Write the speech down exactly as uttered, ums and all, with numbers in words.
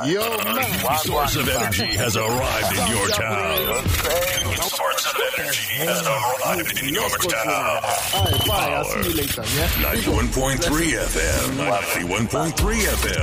Yo, man. Source of Energy has arrived in your town. Source of Energy has arrived in your town. All right, bye. I'll see you later. Yeah. ninety-one point three F M. ninety-one point three F M.